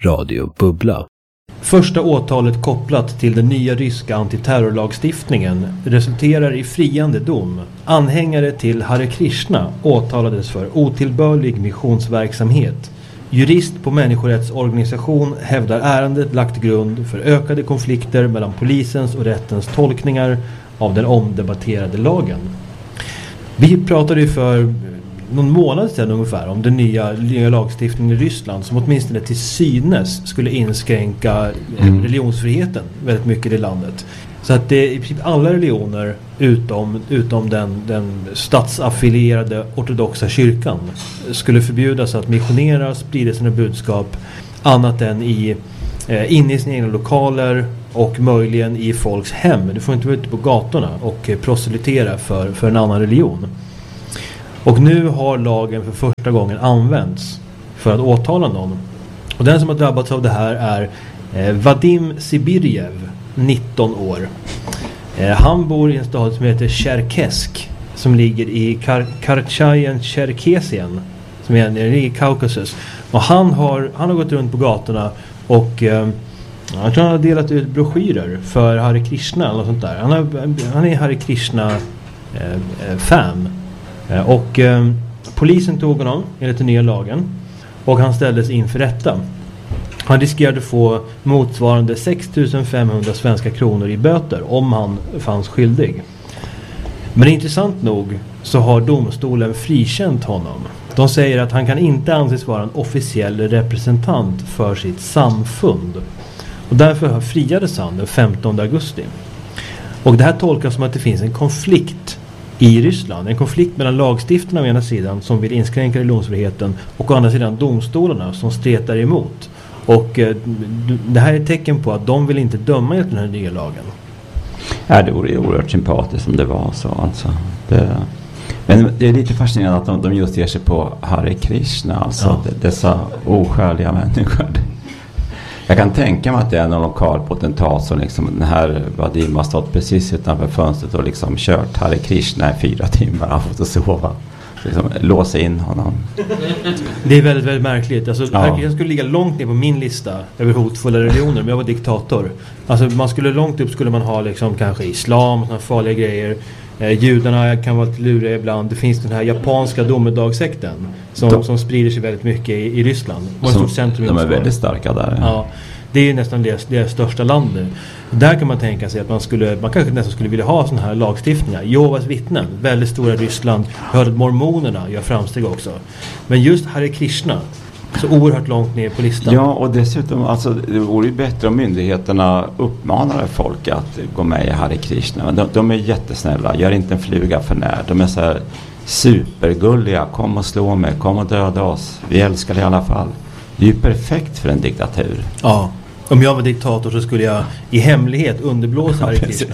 Radio Bubbla. Första åtalet kopplat till den nya ryska antiterrorlagstiftningen resulterar i friande dom. Anhängare till Hare Krishna åtalades för otillbörlig missionsverksamhet. Jurist på människorättsorganisation hävdar ärendet lagt grund för ökade konflikter mellan polisens och rättens tolkningar av den omdebatterade lagen. Vi pratade ju för någon månad sedan ungefär om den nya lagstiftningen i Ryssland som åtminstone till synes skulle inskränka religionsfriheten väldigt mycket i landet. Så att det i princip alla religioner utom den statsaffilierade ortodoxa kyrkan skulle förbjudas att missionera, sprida sina budskap annat än inne i sina egna lokaler och möjligen i folks hem. Du får inte vara ute på gatorna och proselytera för en annan religion. Och nu har lagen för första gången använts för att åtala någon. Och den som har drabbats av det här är Vadim Sibirjev, 19 år. Han bor i en stad som heter Cherkesk som ligger i Kartjajen-Cherkesien som är nere i Kaukasus. Och han har gått runt på gatorna och jag tror han har delat ut broschyrer för Hare Krishna eller något sånt där. Han är Hare Krishna fan. Och polisen tog honom enligt den nya lagen och han ställdes inför rätta. Han riskerade få motsvarande 6 500 svenska kronor i böter om han fanns skyldig. Men intressant nog så har domstolen frikänt honom. De säger att han kan inte anses vara en officiell representant för sitt samfund. Och därför friades han den 15 augusti. Och det här tolkas som att det finns en konflikt i Ryssland. En konflikt mellan lagstiftarna å ena sidan som vill inskränka religionsfriheten och å andra sidan domstolarna som stretar emot. Och det här är ett tecken på att de vill inte döma enligt den här nya lagen. Ja, det vore oerhört sympatiskt om det var så. Alltså. Men det är lite fascinerande att de just ger sig på Hare Krishna. Alltså ja. Dessa oskäliga människor. Jag kan tänka mig att det är någon lokal potentat som liksom den här Vadim har stått precis utanför fönstret och liksom kört Hare Krishna i 4 timmar. Han har fått sova. Liksom, låsa in honom. Det är väldigt, väldigt märkligt. Alltså, jag skulle ligga långt ner på min lista över hotfulla religioner om jag var diktator. Alltså, långt upp skulle man ha liksom, kanske islam och såna farliga grejer. Judarna kan vara lite luriga ibland. Det finns den här japanska domedagssekten som sprider sig väldigt mycket i Ryssland. De är väldigt starka där. Ja, det är ju nästan deras största land nu. Där kan man tänka sig att man kanske nästan skulle vilja ha såna här lagstiftningar. Jehovas vittnen, väldigt stora i Ryssland. Jag hörde att mormonerna gör framsteg också. Men just Hare Krishna, så oerhört långt ner på listan. Ja, och dessutom, alltså, det vore ju bättre om myndigheterna uppmanade folk att gå med i Hare Krishna. Men de är jättesnälla, gör inte en fluga för när. De är så här supergulliga, kom och slå mig, kom och döda oss. Vi älskar det i alla fall. Det är ju perfekt för en diktatur. Ja, om jag var diktator så skulle jag i hemlighet underblåsa Hare Krishna.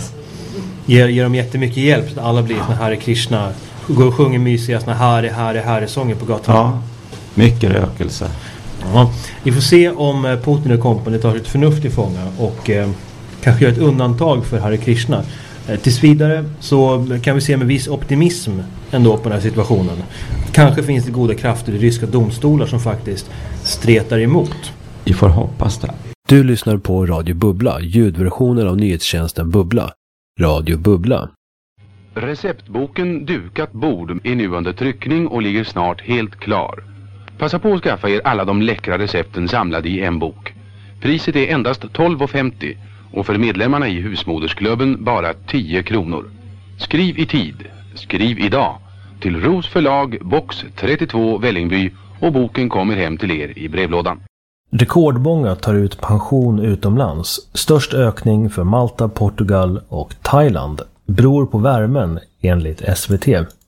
Ge dem jättemycket hjälp så att alla blir såna Hare Krishna. Går och sjunger mysiga såna Hare-sånger på gatan. Ja, mycket rökelse. Ja, vi får se om Putin och kompani tar sitt förnuft i fånga och kanske gör ett undantag för Hare Krishna. Tills vidare så kan vi se med viss optimism ändå på den här situationen. Kanske finns det goda krafter i ryska domstolar som faktiskt stretar emot. Vi får hoppas det. Du lyssnar på Radio Bubbla, ljudversionen av nyhetstjänsten Bubbla. Radio Bubbla. Receptboken Dukat bord är nu under tryckning och ligger snart helt klar. Passa på att skaffa er alla de läckra recepten samlade i en bok. Priset är endast 12,50 och för medlemmarna i husmodersklubben bara 10 kronor. Skriv i tid, skriv idag till Ros förlag, box 32 Vällingby och boken kommer hem till er i brevlådan. Rekordmånga tar ut pension utomlands. Störst ökning för Malta, Portugal och Thailand. Beror på värmen enligt SVT.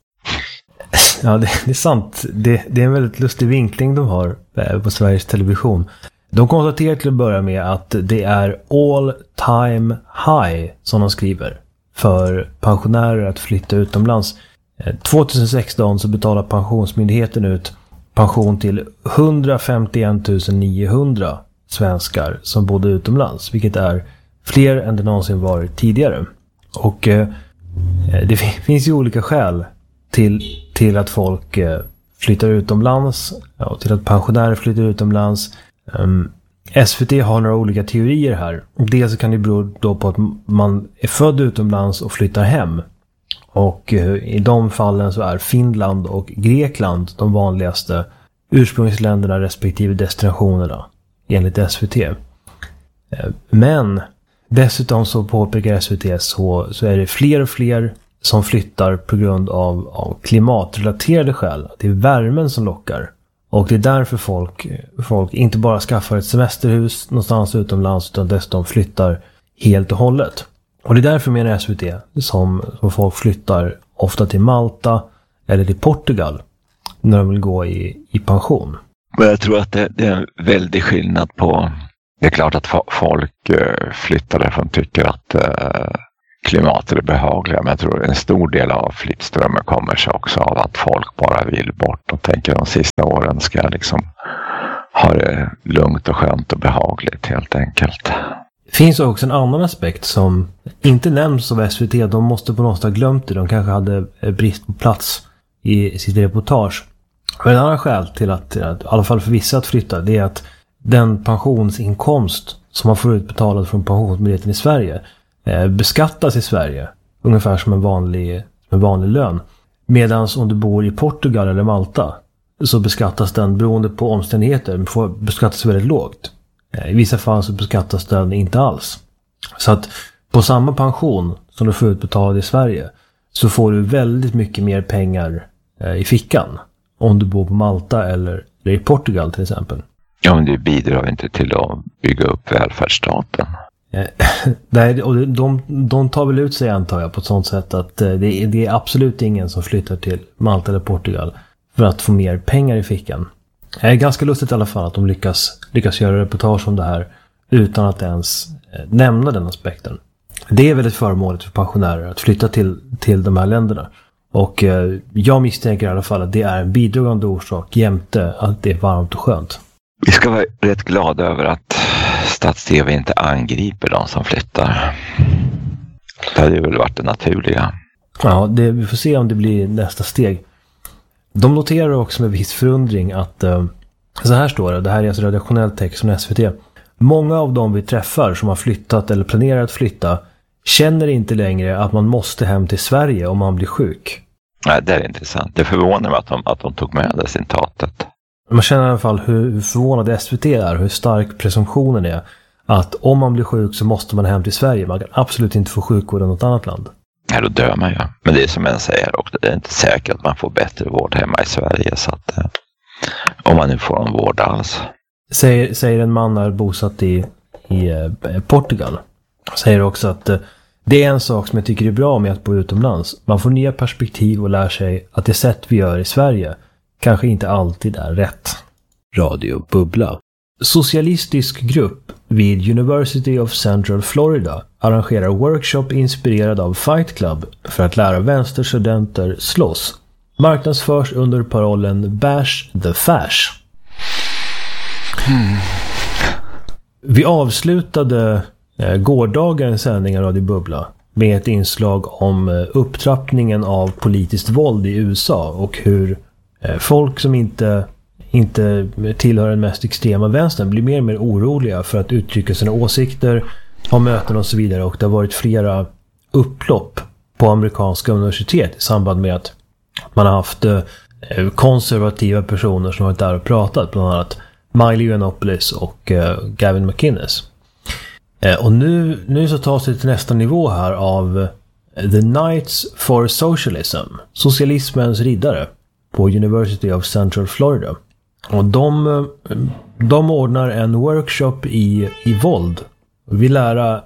Ja, det är sant. Det är en väldigt lustig vinkling de har på Sveriges Television. De konstaterar till att börja med att det är all time high som de skriver för pensionärer att flytta utomlands. 2016 så betalar pensionsmyndigheten ut pension till 151 900 svenskar som bodde utomlands, vilket är fler än det någonsin varit tidigare. Och det finns ju olika skäl till att folk flyttar utomlands och till att pensionärer flyttar utomlands. SVT har några olika teorier här. Dels kan det bero då på att man är född utomlands och flyttar hem. Och i de fallen så är Finland och Grekland de vanligaste ursprungsländerna respektive destinationerna enligt SVT. Men dessutom så påpekar SVT så är det fler och fler som flyttar på grund av klimatrelaterade skäl. Det är värmen som lockar. Och det är därför folk inte bara skaffar ett semesterhus någonstans utomlands utan dessutom flyttar helt och hållet. Och det är därför menar SVT som folk flyttar ofta till Malta eller till Portugal när de vill gå i pension. Men jag tror att det är en väldig skillnad på... Det är klart att folk flyttar därför de tycker att klimatet är behagliga. Men jag tror en stor del av flyttströmmen kommer sig också av att folk bara vill bort och tänker de sista åren ska jag liksom ha det lugnt och skönt och behagligt helt enkelt. Det finns också en annan aspekt som inte nämns av SVT. De måste på något sätt ha glömt det. De kanske hade brist på plats i sitt reportage. Men en annan skäl till att i alla fall för vissa att flytta, det är att den pensionsinkomst som man får utbetalad från pensionsmyndigheten i Sverige beskattas i Sverige ungefär som en vanlig lön. Medan om du bor i Portugal eller Malta så beskattas den beroende på omständigheter beskattas väldigt lågt. I vissa fall så beskattas den inte alls. Så att på samma pension som du får utbetalad i Sverige så får du väldigt mycket mer pengar i fickan om du bor på Malta eller i Portugal till exempel. Ja, men det bidrar inte till att bygga upp välfärdsstaten. Nej, och de tar väl ut sig antar jag på ett sånt sätt att det är absolut ingen som flyttar till Malta eller Portugal för att få mer pengar i fickan. Det är ganska lustigt i alla fall att de lyckas göra reportage om det här utan att ens nämna den aspekten. Det är väldigt förmånligt för pensionärer att flytta till de här länderna. Och jag misstänker i alla fall att det är en bidragande orsak jämte att det är varmt och skönt. Vi ska vara rätt glada över att Stats-TV inte angriper de som flyttar. Det hade ju väl varit det naturliga. Ja, vi får se om det blir nästa steg. De noterar också med viss förundring att så här står det här är alltså redaktionell text från SVT. Många av dem vi träffar som har flyttat eller planerar att flytta känner inte längre att man måste hem till Sverige om man blir sjuk. Nej, det är intressant. Det förvånar mig att de tog med det citatet. Man känner i alla fall hur förvånad SVT är, hur stark presumtionen är att om man blir sjuk så måste man hem till Sverige. Man kan absolut inte få sjukvård i något annat land. Ja, då dör man ju. Men det är som en säger också, det är inte säkert att man får bättre vård hemma i Sverige. Så att, om man nu får en vård alls. Säger en man är bosatt i Portugal. Säger också att det är en sak som jag tycker är bra med att bo utomlands. Man får nya perspektiv och lär sig att det sätt vi gör i Sverige kanske inte alltid är rätt. Radio Bubbla. Socialistisk grupp vid University of Central Florida arrangerar workshop inspirerad av Fight Club för att lära vänsterstudenter slåss. Marknadsförs under parollen Bash the Fash. Vi avslutade gårdagens sändning av Radio Bubbla med ett inslag om upptrappningen av politiskt våld i USA och hur folk som inte tillhör den mest extrema vänstern blir mer och mer oroliga för att uttrycka sina åsikter, ha möten och så vidare. Och det har varit flera upplopp på amerikanska universitet i samband med att man har haft konservativa personer som har varit där och pratat, bland annat Milo Yiannopoulos och Gavin McInnes. Och nu så tas det till nästa nivå här av The Knights for Socialism, socialismens riddare på University of Central Florida. Och de ordnar en workshop i våld. Vi lära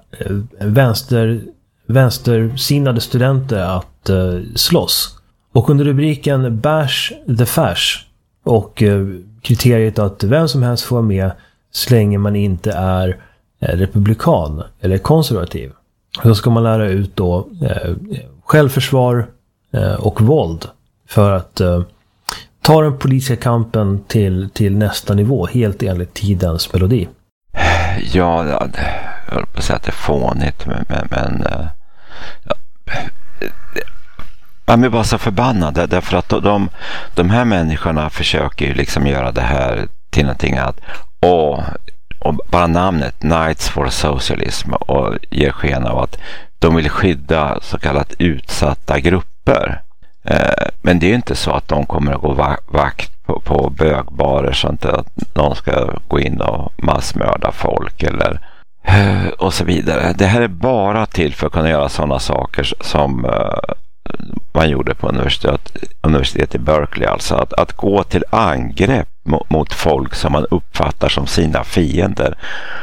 vänstersinnade studenter att slåss. Och under rubriken Bash the Fash och kriteriet att vem som helst får vara med så länge man inte är republikan eller konservativ. Så ska man lära ut då självförsvar och våld för att ta den politiska kampen till nästa nivå helt enligt tidens melodi. Ja, jag höll på att säga att det är fånigt men man är bara så förbannad därför att de här människorna försöker ju liksom göra det här till någonting att Och bara namnet Knights for Socialism och ger sken av att de vill skydda så kallat utsatta grupper. Men det är ju inte så att de kommer att gå vakt på bögbarer så att någon ska gå in och massmörda folk eller och så vidare. Det här är bara till för att kunna göra sådana saker som man gjorde på universitet i Berkeley. Alltså att gå till angrepp mot folk som man uppfattar som sina fiender.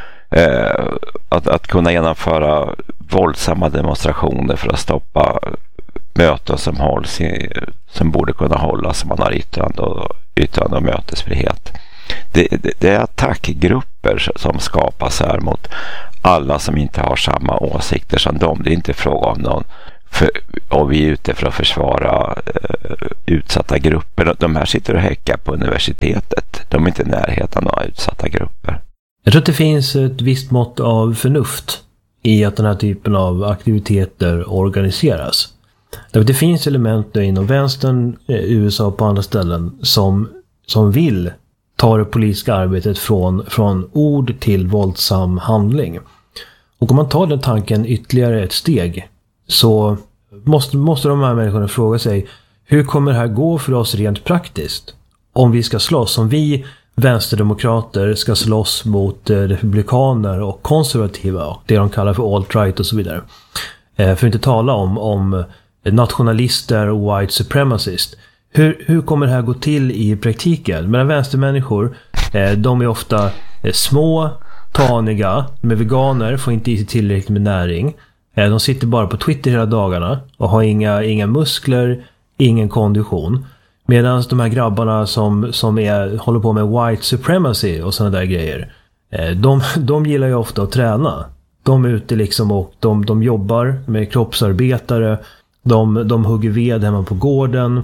Att kunna genomföra våldsamma demonstrationer för att stoppa möten som hålls som borde kunna hållas, som man har yttrande och mötesfrihet. Det är attackgrupper som skapas här mot alla som inte har samma åsikter som dem. Det är inte fråga om någon och vi är ute för att försvara utsatta grupper. De här sitter och häckar på universitetet. De är inte i närheten av några utsatta grupper. Jag tror att det finns ett visst mått av förnuft i att den här typen av aktiviteter organiseras. Därför det finns element inom vänstern, USA och på andra ställen som vill ta det politiska arbetet från ord till våldsam handling. Och om man tar den tanken ytterligare ett steg så måste de här människorna fråga sig, hur kommer det här gå för oss rent praktiskt? Om vi ska slåss, om vi vänsterdemokrater ska slåss mot republikaner och konservativa och det de kallar för alt-right och så vidare. För att inte tala om nationalister och white supremacist. Hur kommer det här gå till i praktiken? Men vänstermänniskor, de är ofta små, taniga, med veganer, får inte i sig tillräckligt med näring. De sitter bara på Twitter hela dagarna och har inga muskler, ingen kondition. Medan de här grabbarna som håller på med white supremacy och sådana där grejer, de gillar ju ofta att träna. De är ute liksom och de jobbar med kroppsarbetare, de hugger ved hemma på gården,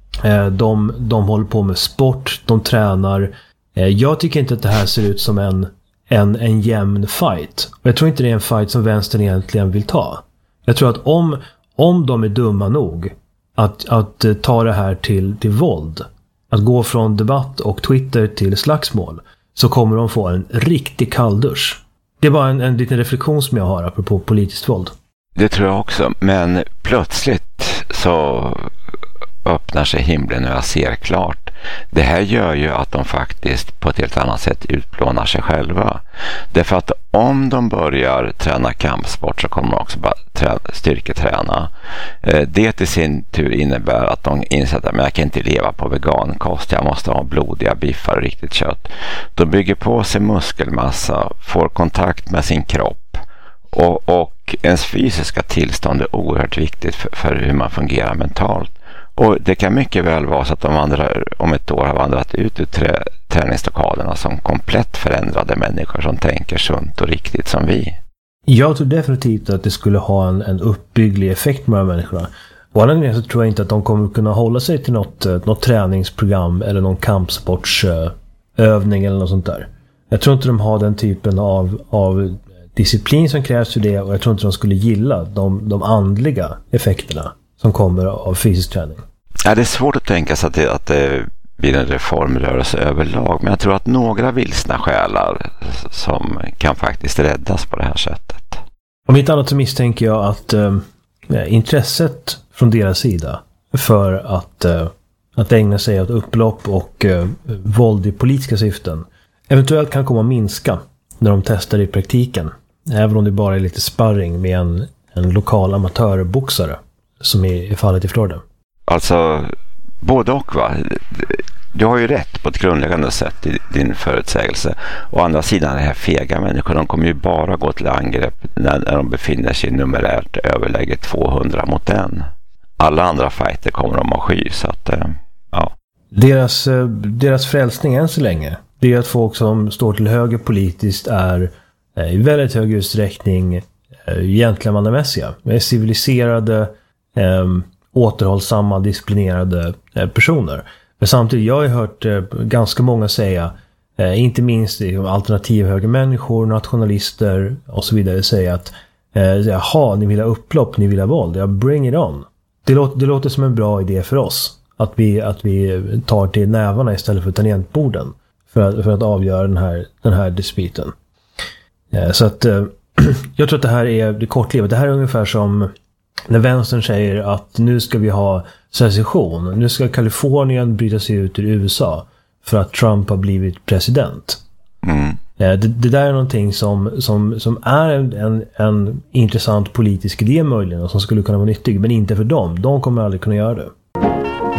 de håller på med sport, de tränar. Jag tycker inte att det här ser ut som en jämn fight. Och jag tror inte det är en fight som vänstern egentligen vill ta. Jag tror att om de är dumma nog att ta det här till våld, att gå från debatt och Twitter till slagsmål, så kommer de få en riktig kalldusch. Det är bara en liten reflektion som jag har apropå politiskt våld. Det tror jag också, men plötsligt så öppnar sig himlen och jag ser klart. Det här gör ju att de faktiskt på ett helt annat sätt utplånar sig själva. Därför att om de börjar träna kampsport så kommer de också bara styrketräna. Det i sin tur innebär att de inser att jag kan inte leva på vegankost. Jag måste ha blodiga biffar och riktigt kött. De bygger på sig muskelmassa, får kontakt med sin kropp. Och ens fysiska tillstånd är oerhört viktigt för hur man fungerar mentalt. Och det kan mycket väl vara så att de om ett år har vandrat ut ur träningslokalerna som komplett förändrade människor som tänker sunt och riktigt som vi. Jag tror definitivt att det skulle ha en uppbygglig effekt med de här människorna. Och anledningen så tror jag inte att de kommer kunna hålla sig till något träningsprogram eller någon kampsportsövning eller något sånt där. Jag tror inte de har den typen av disciplin som krävs för det, och jag tror inte de skulle gilla de andliga effekterna som kommer av fysisk träning. Ja, det är svårt att tänka sig att det blir en reformrörelse överlag, men jag tror att några vilsna själar som kan faktiskt räddas på det här sättet. Om inte annat så misstänker jag att intresset från deras sida för att ägna sig åt upplopp och våld i politiska syften eventuellt kan komma att minska när de testar i praktiken. Även om det bara är lite sparring med en lokal amatörboxare, som är fallet i Florida. Alltså, både och va? Du har ju rätt på ett grundläggande sätt i din förutsägelse. Å andra sidan, det här fega människor, de kommer ju bara gå till angrepp när de befinner sig i numerärt överläge 200 mot 1. Alla andra fighter kommer de att sky, så att, ja. Deras frälsning än så länge, det är att folk som står till höger politiskt är i väldigt hög utsträckning gentlemannamässiga. De är civiliserade, återhållsamma, disciplinerade personer. Men samtidigt, jag har hört ganska många säga, inte minst alternativhögermänniskor, nationalister och så vidare, säga att jaha, ni vill ha upplopp, ni vill ha våld, ja, bring it on. Det låter som en bra idé för oss att vi tar till nävarna istället för tangentborden för att avgöra den här dispyten. Så att jag tror att det här är det kortlivet. Det här är ungefär som när vänstern säger att nu ska vi ha secession. Nu ska Kalifornien bryta sig ut ur USA för att Trump har blivit president. Det där är någonting som är en intressant politisk idé möjligen och som skulle kunna vara nyttig, men inte för dem. De kommer aldrig kunna göra det.